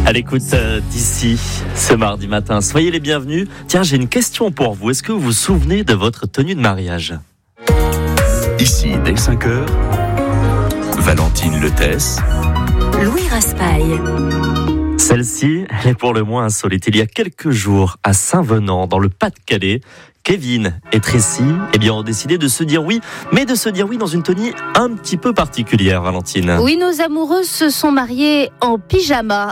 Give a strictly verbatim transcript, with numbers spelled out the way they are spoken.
À l'écoute euh, d'ici ce mardi matin. Soyez les bienvenus. Tiens, j'ai une question pour vous. Est-ce que vous vous souvenez de votre tenue de mariage ? Ici, dès cinq heures, Valentine Letesse, Louis Raspail. Celle-ci, elle est pour le moins insolite. Il y a quelques jours, à Saint-Venant, dans le Pas-de-Calais, Kevin et Tracy eh bien, ont décidé de se dire oui, mais de se dire oui dans une tenue un petit peu particulière, Valentine. Oui, nos amoureux se sont mariés en pyjama.